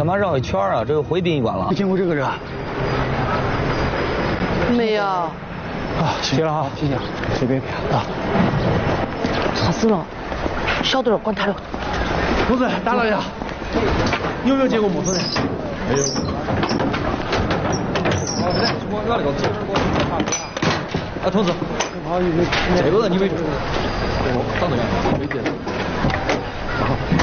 干嘛绕一圈啊？这又回殡仪馆了。 没见过这个人。 没有。 啊，谢了哈，谢谢，随便啊。 啥事了？小点儿，管他了。 同志，打扰一下，有没有见过陌生人？没有。我那个啊，同志，这个人你没？哦，长这样，没见。